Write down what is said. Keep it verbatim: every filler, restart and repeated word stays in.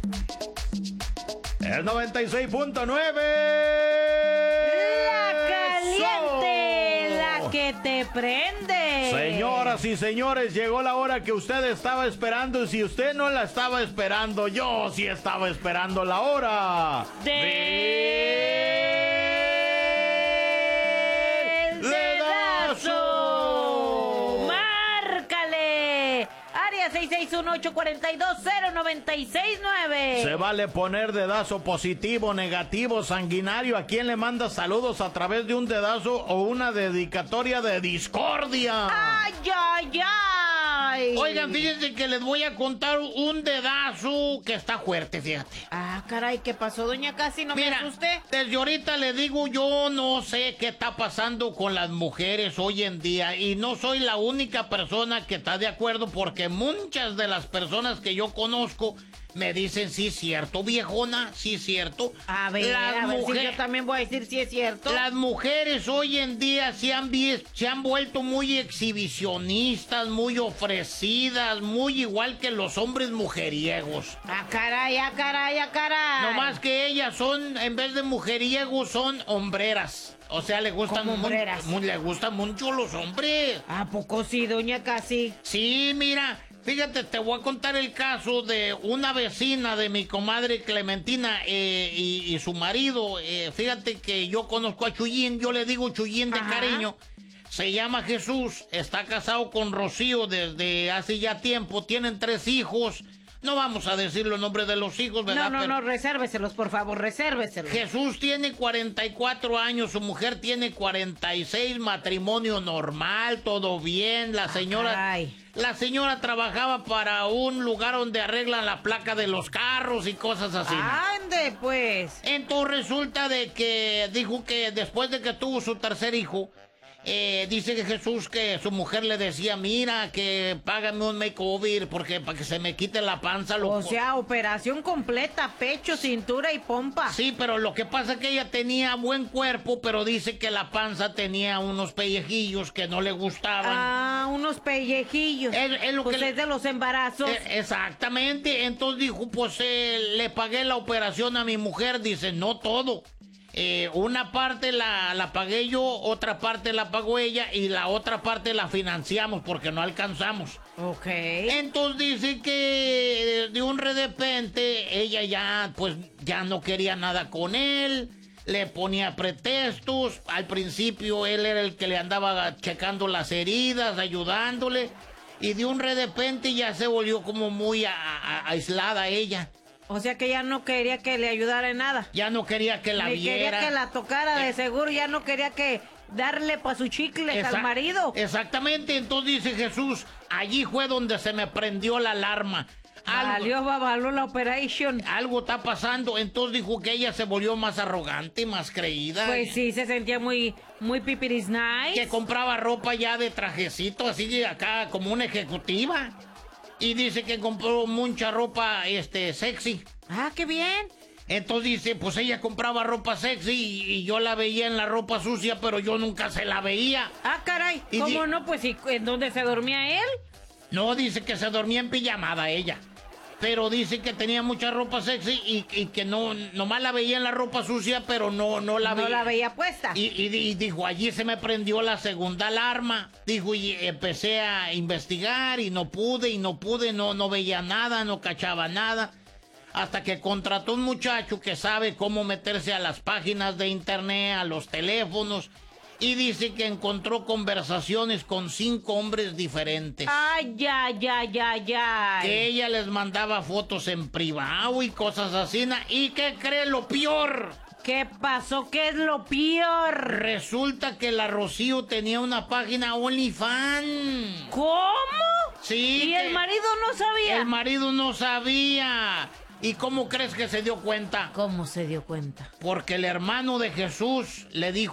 El noventa y seis punto nueve. La caliente, ¡eso! La que te prende. Señoras y señores, llegó la hora que usted estaba esperando. Y si usted no la estaba esperando, yo sí estaba esperando la hora de... de... dedazo. ¡Márcale! Área seis seis uno, ocho cuatro dos, cero nueve seis nueve. Se vale poner dedazo positivo, negativo, sanguinario. ¿A quién le manda saludos a través de un dedazo o una dedicatoria de discordia? ¡Ay, ay, ay! Oigan, fíjense que les voy a contar un dedazo que está fuerte, fíjate. Ah, caray, ¿qué pasó, doña Casi? No Mira, me asusté. Desde ahorita le digo, yo no sé qué está pasando con las mujeres hoy en día. Y no soy la única persona que está de acuerdo, porque muchas de las personas que yo conozco me dicen, sí, cierto, viejona, sí, cierto. A ver, las a ver mujer... si yo también voy a decir si es cierto. Las mujeres hoy en día se han, vi... se han vuelto muy exhibicionistas, muy ofrecidas, muy igual que los hombres mujeriegos. Ah, caray, ah, caray, ah, caray. No más que ellas son, en vez de mujeriegos, son hombreras. O sea, le gustan mucho, le gustan mucho los hombres. ¿A poco sí, doña Casi? Sí, mira, fíjate, te voy a contar el caso de una vecina de mi comadre Clementina eh, y, y su marido. Eh, fíjate que yo conozco a Chuyín, yo le digo Chuyín de Ajá. cariño. Se llama Jesús, está casado con Rocío desde hace ya tiempo, tienen tres hijos. No vamos a decir los nombres de los hijos, ¿verdad? No, no, no, resérveselos, por favor, resérveselos. Jesús tiene cuarenta y cuatro años, su mujer tiene cuarenta y seis, matrimonio normal, todo bien. La señora, Ay. la señora trabajaba para un lugar donde arreglan la placa de los carros y cosas así. ¡Ande, pues! Entonces resulta de que dijo que después de que tuvo su tercer hijo, Eh, dice que Jesús que su mujer le decía, mira, que págame un makeover porque para que se me quite la panza. Lo... O sea, operación completa, pecho, cintura y pompa. Sí, pero lo que pasa es que ella tenía buen cuerpo, pero dice que la panza tenía unos pellejillos que no le gustaban. Ah, unos pellejillos. Es, es lo pues que es le... de los embarazos. Eh, exactamente, entonces dijo, pues eh, le pagué la operación a mi mujer, dice, no todo. Eh, una parte la, la pagué yo, otra parte la pagó ella y la otra parte la financiamos porque no alcanzamos. Ok. Entonces dice que de un de repente ella ya, pues, ya no quería nada con él, le ponía pretextos. Al principio él era el que le andaba checando las heridas, ayudándole, y de un de repente ya se volvió como muy a, a, aislada ella. O sea que ya no quería que le ayudara en nada. Ya no quería que la Ni viera. quería que la tocara, de seguro. Ya no quería que darle pa' su chicle Exa- al marido. Exactamente. Entonces dice Jesús, allí fue donde se me prendió la alarma. Algo, Valió, babaló la operación. Algo está pasando. Entonces dijo que ella se volvió más arrogante, más creída. Pues sí, se sentía muy, muy pipiris nice. Que compraba ropa ya de trajecito, así acá, como una ejecutiva. Y dice que compró mucha ropa, este, sexy. Ah, qué bien. Entonces dice, pues ella compraba ropa sexy y, y yo la veía en la ropa sucia, pero yo nunca se la veía. Ah, caray. Y ¿Cómo di- no? Pues, ¿y en dónde se dormía él? No, dice que se dormía en pijamada ella. Pero dice que tenía mucha ropa sexy y, y que no, nomás la veía en la ropa sucia, pero no, no la no veía. la veía puesta. Y, y, y dijo, allí se me prendió la segunda alarma. Dijo, y empecé a investigar y no pude, y no pude, no, no veía nada, no cachaba nada. Hasta que contrató un muchacho que sabe cómo meterse a las páginas de internet, a los teléfonos. Y dice que encontró conversaciones con cinco hombres diferentes. Ay, ay, ay, ay, ay. Que ella les mandaba fotos en privado y cosas así. ¿Y qué cree lo peor? ¿Qué pasó? ¿Qué es lo peor? Resulta que la Rocío tenía una página OnlyFans. ¿Cómo? Sí. ¿Y el marido no sabía? El marido no sabía. ¿Y cómo crees que se dio cuenta? ¿Cómo se dio cuenta? Porque el hermano de Jesús le dijo